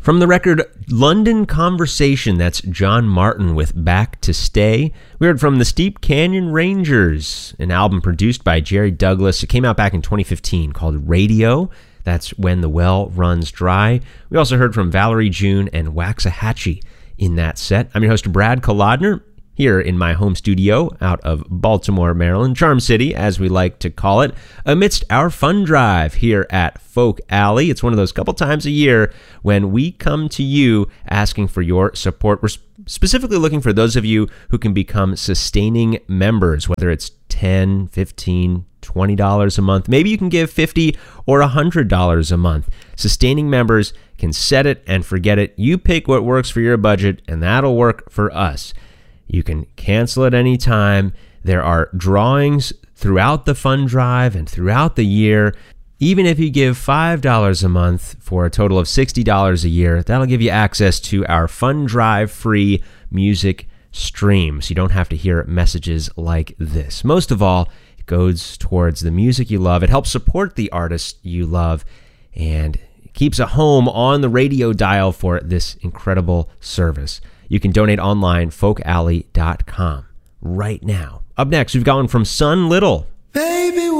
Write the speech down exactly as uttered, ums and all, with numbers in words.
From the record London Conversation, that's John Martin with Back to Stay. We heard from the Steep Canyon Rangers, an album produced by Jerry Douglas. It came out back in twenty fifteen called Radio. That's When the Well Runs Dry. We also heard from Valerie June and Waxahachie in that set. I'm your host, Brad Kolodner, here in my home studio out of Baltimore, Maryland, Charm City, as we like to call it, amidst our fun drive here at Folk Alley. It's one of those couple times a year when we come to you asking for your support. We're specifically looking for those of you who can become sustaining members, whether it's ten, fifteen, twenty dollars a month. Maybe you can give fifty or one hundred dollars a month. Sustaining members can set it and forget it. You pick what works for your budget, and that'll work for us. You can cancel at any time. There are drawings throughout the fund drive and throughout the year. Even if you give five dollars a month for a total of sixty dollars a year, that'll give you access to our fund drive free music streams. You don't have to hear messages like this. Most of all, it goes towards the music you love. It helps support the artists you love, and it keeps a home on the radio dial for this incredible service. You can donate online, folk alley dot com, right now. Up next, we've gone from Sun Little. Baby,